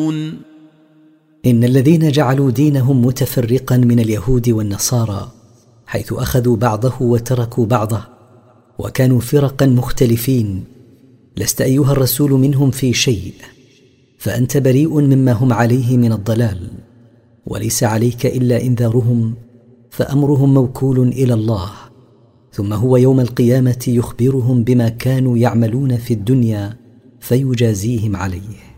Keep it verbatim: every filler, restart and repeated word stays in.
إن الذين جعلوا دينهم متفرقا من اليهود والنصارى، حيث أخذوا بعضه وتركوا بعضه وكانوا فرقا مختلفين، لست أيها الرسول منهم في شيء، فأنت بريء مما هم عليه من الضلال، وليس عليك إلا إنذارهم، فأمرهم موكول إلى الله، ثم هو يوم القيامة يخبرهم بما كانوا يعملون في الدنيا فيجازيهم عليه.